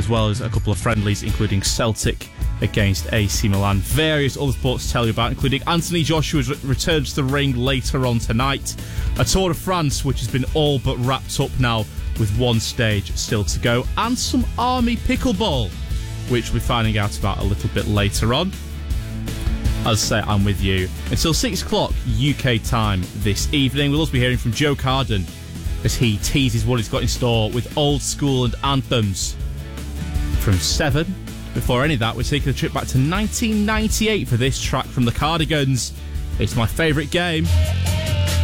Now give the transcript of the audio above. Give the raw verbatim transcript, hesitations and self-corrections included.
as well as a couple of friendlies, including Celtic against A C Milan. Various other sports to tell you about, including Anthony Joshua's return to the ring later on tonight. A Tour de France, which has been all but wrapped up now, with one stage still to go. And some Army pickleball, which we're finding out about a little bit later on. As I say, I'm with you until six o'clock U K time this evening. We'll also be hearing from Joe Carden as he teases what he's got in store with Old School and Anthems from seven. Before any of that, we're taking a trip back to nineteen ninety-eight for this track from the Cardigans. It's my favourite game.